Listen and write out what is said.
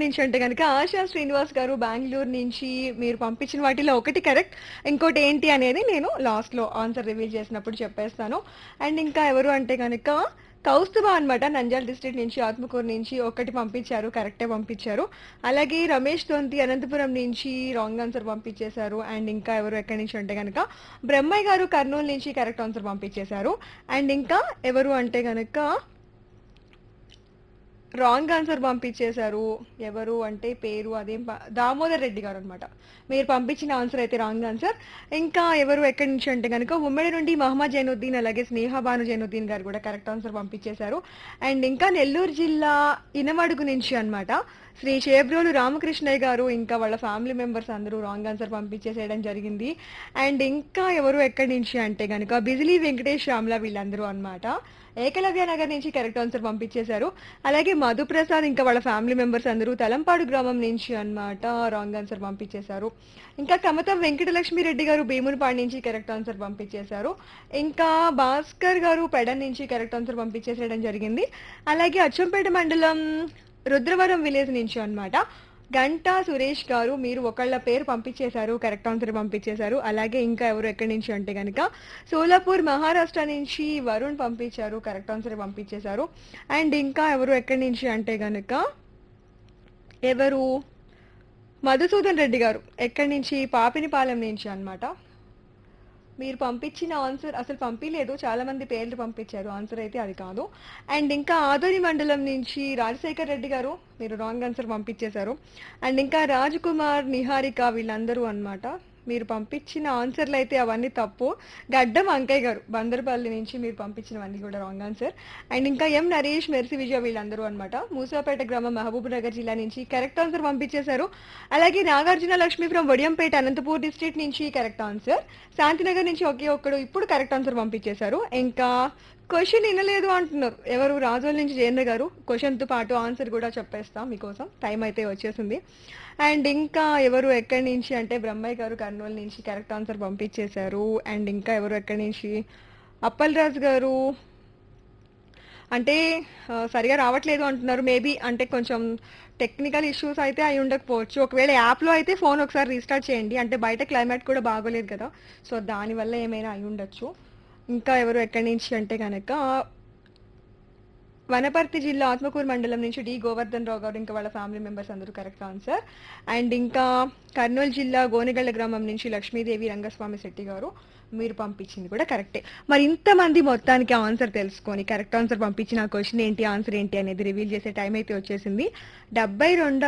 నుంచి అంటే గనక ఆశా శ్రీనివాస్ గారు బెంగుళూరు నుంచి మీరు పంపించిన వాటిలో ఒకటి కరెక్ట్. ఇంకోటి ఏంటి అనేది నేను లాస్ట్‌లో ఆన్సర్ రివీల్ చేసినప్పుడు చెప్పేస్తాను. అండ్ ఇంకా ఎవరు అంటే గనక కౌస్తుభ అనమాట నంద్యాల డిస్ట్రిక్ట్ నుంచి ఆత్మకూరు నుంచి ఒకటి పంపించారు. కరెక్టే పంపించారు. అలాగే రమేష్ తొంతి అనంతపురం నుంచి రాంగ్ ఆన్సర్ పంపించేశారు. అండ్ ఇంకా ఎవరు ఎక్కడి నుంచి అంటే గనక బ్రహ్మయ్య గారు కర్నూలు నుంచి కరెక్ట్ ఆన్సర్ పంపించేశారు. అండ్ ఇంకా ఎవరు అంటే గనక రాంగ్ ఆన్సర్ పంపించేశారు. ఎవరు అంటే పేరు అదేం దామోదర్ రెడ్డి గారు అనమాట. మీరు పంపించిన ఆన్సర్ అయితే రాంగ్ ఆన్సర్. ఇంకా ఎవరు ఎక్కడి నుంచి అంటే కనుక ఉమ్మడి నుండి మహమ్మద్ జైనుద్దీన్ అలాగే స్నేహ భాను జైనుద్దీన్ గారు కూడా కరెక్ట్ ఆన్సర్ పంపించేశారు. అండ్ ఇంకా నెల్లూరు జిల్లా ఇనమడుగు నుంచి అన్నమాట శ్రీ చేబ్రోలు రామకృష్ణయ్య గారు ఇంకా వాళ్ళ ఫ్యామిలీ మెంబర్స్ అందరూ రాంగ్ ఆన్సర్ పంపించేసేయడం జరిగింది. అండ్ ఇంకా ఎవరు ఎక్కడి నుంచి అంటే కనుక బిజిలీ వెంకటేష్ శ్యామ్ల వీళ్ళందరూ అన్నమాట ఏకలవ్య నగర్ నుంచి కరెక్ట్ ఆన్సర్ పంపించేశారు. అలాగే మధుప్రసాద్ ఇంకా వాళ్ళ ఫ్యామిలీ మెంబర్స్ అందరూ తలంపాడు గ్రామం నుంచి అన్నమాట రాంగ్ ఆన్సర్ పంపించేశారు. ఇంకా కమతం వెంకటలక్ష్మి రెడ్డి గారు భీమునిపాడు నుంచి కరెక్ట్ ఆన్సర్ పంపించేశారు. ఇంకా భాస్కర్ గారు పెడన్ నుంచి కరెక్ట్ ఆన్సర్ పంపించేసేయడం జరిగింది. అలాగే అచ్చంపేట మండలం రుద్రవరం విలేజ్ నుంచి అన్నమాట గంటా సురేష్ గారు మీరు ఒకళ్ళ పేరు పంపించేశారు. కరెక్ట్ ఆన్సర్ పంపించేశారు. అలాగే ఇంకా ఎవరు ఎక్కడి నుంచి అంటే కనుక సోలాపూర్ మహారాష్ట్ర నుంచి వరుణ్ పంపించారు. కరెక్ట్ ఆన్సర్ పంపించేశారు. అండ్ ఇంకా ఎవరు ఎక్కడి నుంచి అంటే కనుక ఎవరు మధుసూదన్ రెడ్డి గారు ఎక్కడి నుంచి పాపినిపాలెం నుంచి అన్నమాట మీరు పంపించిన ఆన్సర్ అసలు పంపించలేదు. చాలా మంది పేర్లు పంపించారు. ఆన్సర్ అయితే అది కాదు. అండ్ ఇంకా ఆదోని మండలం నుంచి రాజశేఖర్ రెడ్డి గారు మీరు రాంగ్ ఆన్సర్ పంపించేశారు. అండ్ ఇంకా రాజ్ కుమార్ నిహారిక వీళ్ళందరూ అన్నమాట మీరు పంపించిన ఆన్సర్లు అయితే అవన్నీ తప్పు. గడ్డం అంకయ్య గారు బందరపల్లి నుంచి మీరు పంపించినవన్నీ కూడా రాంగ్ ఆన్సర్. అండ్ ఇంకా ఎం నరేష్ మెర్సి విజయ వీళ్ళందరూ అన్నమాట మూసాపేట గ్రామం మహబూబ్ నగర్ జిల్లా నుంచి కరెక్ట్ ఆన్సర్ పంపించేశారు. అలాగే నాగార్జున లక్ష్మి ఫ్రం వడియంపేట అనంతపూర్ డిస్ట్రిక్ట్ నుంచి కరెక్ట్ ఆన్సర్. శాంతినగర్ నుంచి ఒకే ఒక్కడు ఇప్పుడు కరెక్ట్ ఆన్సర్ పంపించేశారు. ఇంకా క్వశ్చన్ వినలేదు అంటున్నారు ఎవరు రాజోల్ నుంచి జయేంద్ర గారు. క్వశ్చన్తో పాటు ఆన్సర్ కూడా చెప్పేస్తాం మీకోసం. టైం అయితే వచ్చేసింది. అండ్ ఇంకా ఎవరు ఎక్కడి నుంచి అంటే బ్రహ్మయ్య గారు కర్నూలు నుంచి కరెక్ట్ ఆన్సర్ పంపించేశారు. అండ్ ఇంకా ఎవరు ఎక్కడి నుంచి అప్పల్ రాజు గారు అంటే సరిగా రావట్లేదు అంటున్నారు. మేబీ అంటే కొంచెం టెక్నికల్ ఇష్యూస్ అయితే అయి ఉండకపోవచ్చు. ఒకవేళ యాప్లో అయితే ఫోన్ ఒకసారి రీస్టార్ట్ చేయండి. అంటే బయట క్లైమేట్ కూడా బాగోలేదు కదా, సో దానివల్ల ఏమైనా అయి ఉండొచ్చు. ఇంకా ఎవరు ఎక్కడి నుంచి అంటే కనుక వనపర్తి జిల్లా ఆత్మకూరు మండలం నుంచి డి గోవర్ధన్ రావు గారు ఇంకా వాళ్ళ ఫ్యామిలీ మెంబర్స్ అందరూ కరెక్ట్ ఆన్సర్. అండ్ ఇంకా కర్నూలు జిల్లా గోనెగళ్ల గ్రామం నుంచి లక్ష్మీదేవి రంగస్వామి శెట్టి గారు మీరు పంపించింది కూడా కరెక్టే. మరి ఇంతమంది మొత్తానికి ఆన్సర్ తెలుసుకొని కరెక్ట్ ఆన్సర్ పంపించిన క్వశ్చన్ ఏంటి ఆన్సర్ ఏంటి అనేది రివీల్ చేసే టైం అయితే వచ్చేసింది. 72